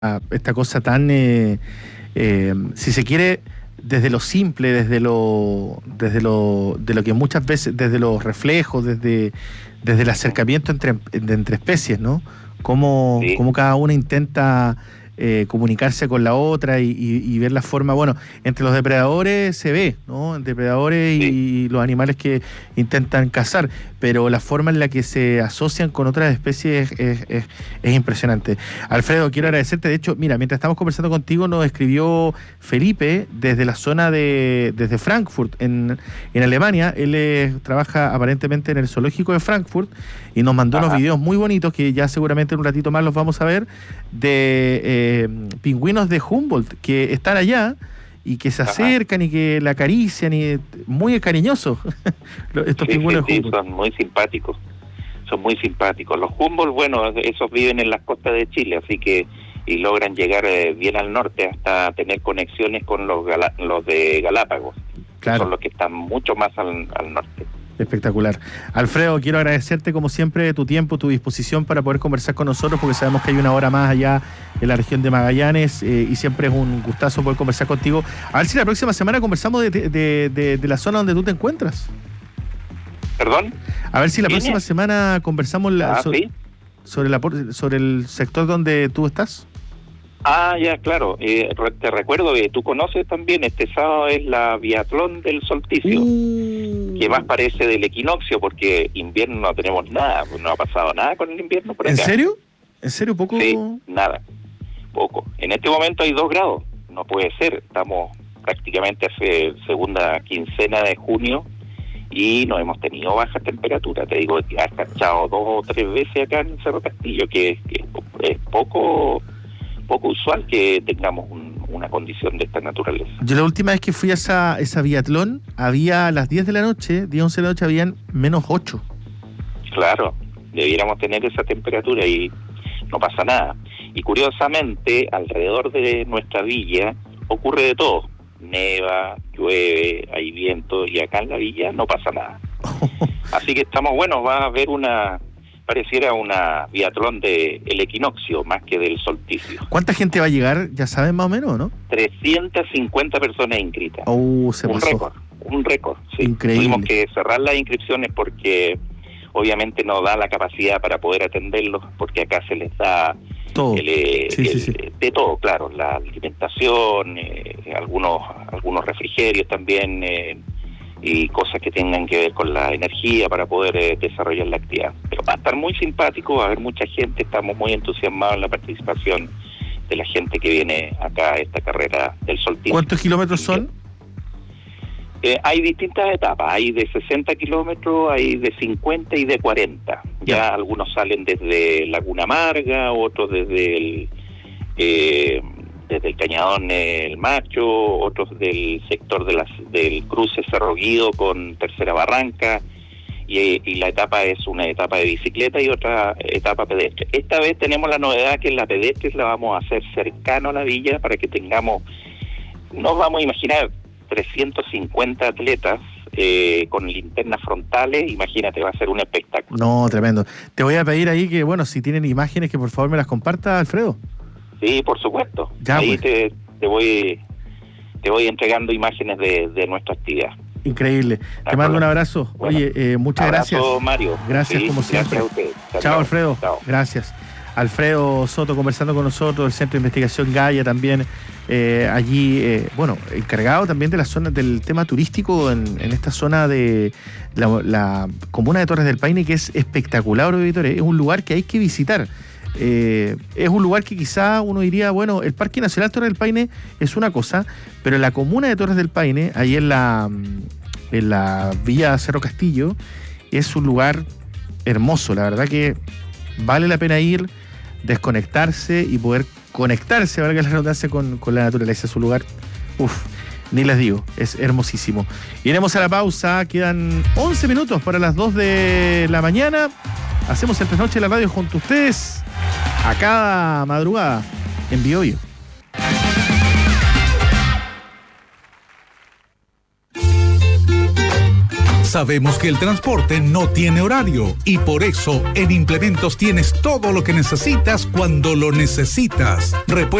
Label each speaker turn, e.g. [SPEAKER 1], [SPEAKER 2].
[SPEAKER 1] esta cosa tan, si se quiere, desde lo simple, de lo que muchas veces, desde los reflejos, desde el acercamiento entre especies, ¿no? Cómo cada una intenta comunicarse con la otra y ver la forma, bueno, entre los depredadores se ve, ¿no? Depredadores y los animales que intentan cazar, pero la forma en la que se asocian con otras especies es impresionante. Alfredo, quiero agradecerte. De hecho, mira, mientras estamos conversando contigo, nos escribió Felipe desde la zona desde Frankfurt, en Alemania. Él trabaja aparentemente en el zoológico de Frankfurt y nos mandó unos videos muy bonitos que ya seguramente en un ratito más los vamos a ver, de pingüinos de Humboldt que están allá y que se acercan y que la acarician, y muy cariñosos estos pingüinos de Humboldt.
[SPEAKER 2] Son muy simpáticos. Los Humboldt, bueno, esos viven en las costas de Chile, así que y logran llegar bien al norte hasta tener conexiones con los de Galápagos, claro, que son los que están mucho más al norte.
[SPEAKER 1] Espectacular. Alfredo, quiero agradecerte como siempre tu tiempo, tu disposición para poder conversar con nosotros, porque sabemos que hay una hora más allá en la región de Magallanes, y siempre es un gustazo poder conversar contigo. A ver si la próxima semana conversamos de la zona donde tú te encuentras.
[SPEAKER 2] ¿Perdón?
[SPEAKER 1] A ver si la próxima semana conversamos sobre el sector donde tú estás.
[SPEAKER 2] Ya, claro. Te recuerdo que tú conoces también, este sábado es la biatlón del solsticio, que más parece del equinoccio, porque invierno no tenemos nada, no ha pasado nada con el invierno por acá.
[SPEAKER 1] ¿En serio? ¿En serio? ¿Poco?
[SPEAKER 2] Sí, nada, poco. En este momento hay 2 grados, no puede ser, estamos prácticamente hace segunda quincena de junio y no hemos tenido bajas temperaturas. Te digo que ha escarchado 2 o 3 veces acá en Cerro Castillo, que es poco usual que tengamos una condición de esta naturaleza.
[SPEAKER 1] Yo la última vez que fui a esa biatlón, había a las 10 de la noche, 10, 11 de la noche, habían -8.
[SPEAKER 2] Claro, debiéramos tener esa temperatura y no pasa nada. Y curiosamente, alrededor de nuestra villa ocurre de todo. Neva, llueve, hay viento, y acá en la villa no pasa nada. Así que estamos buenos, va a haber pareciera una biatlón del equinoccio más que del solsticio.
[SPEAKER 1] ¿Cuánta gente va a llegar? ¿Ya saben más o menos, no?
[SPEAKER 2] 350 personas inscritas.
[SPEAKER 1] Se pasó.
[SPEAKER 2] Un récord, sí.
[SPEAKER 1] Increíble.
[SPEAKER 2] Tuvimos que cerrar las inscripciones porque obviamente no da la capacidad para poder atenderlos, porque acá se les da
[SPEAKER 1] todo.
[SPEAKER 2] De todo, claro, la alimentación, algunos refrigerios también, y cosas que tengan que ver con la energía para poder desarrollar la actividad. Pero va a estar muy simpático, va a haber mucha gente, estamos muy entusiasmados en la participación de la gente que viene acá a esta carrera del solsticio.
[SPEAKER 1] ¿Cuántos kilómetros son?
[SPEAKER 2] Hay distintas etapas, hay de 60 kilómetros, hay de 50 y de 40. Ya algunos salen desde Laguna Amarga, otros desde el Cañadón El Macho, otros del sector del cruce Cerro Guido con Tercera Barranca, y la etapa es una etapa de bicicleta y otra etapa pedestre. Esta vez tenemos la novedad que en la pedestre la vamos a hacer cercano a la villa para que tengamos, nos vamos a imaginar 350 atletas con linternas frontales. Imagínate, va a ser un espectáculo.
[SPEAKER 1] No, tremendo. Te voy a pedir ahí que, bueno, si tienen imágenes, que por favor me las comparta, Alfredo.
[SPEAKER 2] Sí, por supuesto.
[SPEAKER 1] Ya,
[SPEAKER 2] ahí
[SPEAKER 1] pues.
[SPEAKER 2] te voy entregando imágenes de nuestra actividad.
[SPEAKER 1] Increíble. Te mando un abrazo.
[SPEAKER 2] Bueno,
[SPEAKER 1] oye, muchas
[SPEAKER 2] abrazo,
[SPEAKER 1] gracias.
[SPEAKER 2] Mario.
[SPEAKER 1] Gracias, como siempre.
[SPEAKER 2] Gracias a usted.
[SPEAKER 1] Chao, Alfredo.
[SPEAKER 2] Chao.
[SPEAKER 1] Gracias. Alfredo Soto conversando con nosotros del Centro de Investigación Gaia, también allí, encargado también de la zona del tema turístico en esta zona de la comuna de Torres del Paine, que es espectacular, auditores. Es un lugar que hay que visitar. Es un lugar que quizá uno diría, bueno, el Parque Nacional Torres del Paine es una cosa, pero la comuna de Torres del Paine, ahí en la Villa Cerro Castillo, es un lugar hermoso. La verdad que vale la pena ir, desconectarse y poder conectarse, valga la redundancia, con la naturaleza. Es un lugar, ni les digo, es hermosísimo. Iremos a la pausa, quedan 11 minutos para las 2 de la mañana. Hacemos el Trasnoche de la radio junto a ustedes a cada madrugada en Biobío.
[SPEAKER 3] Sabemos que el transporte no tiene horario y por eso en Implementos tienes todo lo que necesitas cuando lo necesitas.